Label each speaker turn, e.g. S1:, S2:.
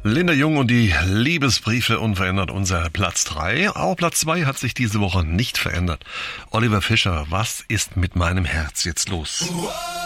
S1: Linda Jung und die Liebesbriefe unverändert unser Platz 3. Auch Platz 2 hat sich diese Woche nicht verändert. Oliver Fischer, was ist mit meinem Herz jetzt los?